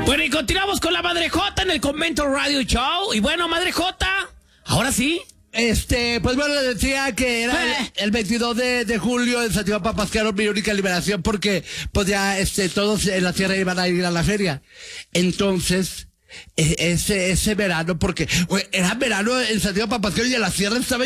Bueno, y continuamos con la Madre Jota en el Convento Radio Show. Y bueno, Madre Jota, ahora sí. Pues bueno, le decía que era el 22 de julio en Santiago Papascaro, mi única liberación, porque pues ya todos en la sierra iban a ir a la feria. Entonces, ese verano, porque era verano en Santiago Papascaro y en la sierra estaba